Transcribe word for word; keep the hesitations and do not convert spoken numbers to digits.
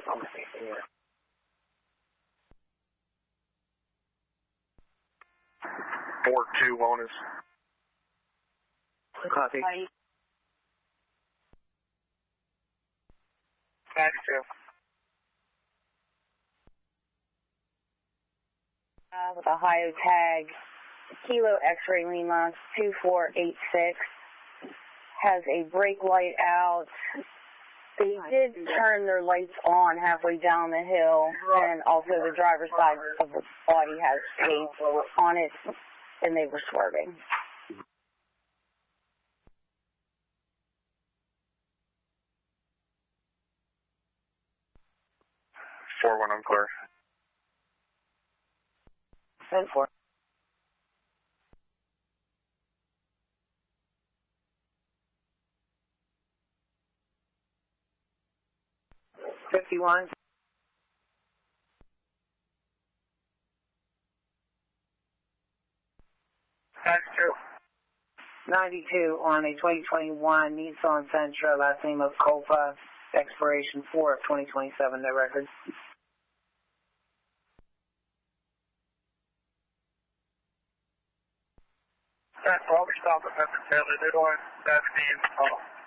Four two bonus. Copy. ninety-two. Uh, with Ohio tag, Kilo X-ray Lima two four eight six, has a brake light out. They did turn their lights on halfway down the hill, and also the driver's side of the body has paint on it, and they were swerving. four one, I'm clear. ten four. fifty-one. ninety-two. ninety-two on a twenty twenty-one Nissan Sentra, last name of Copa, expiration four of twenty twenty-seven, no record. That's all we stop at necessarily. They don't have that name.